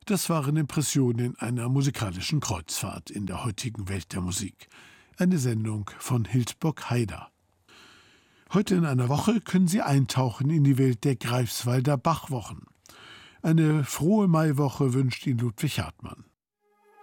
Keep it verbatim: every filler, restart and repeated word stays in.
Das waren Impressionen einer musikalischen Kreuzfahrt in der heutigen Welt der Musik. Eine Sendung von Hildburg Haider. Heute in einer Woche können Sie eintauchen in die Welt der Greifswalder Bachwochen. Eine frohe Maiwoche wünscht Ihnen Ludwig Hartmann.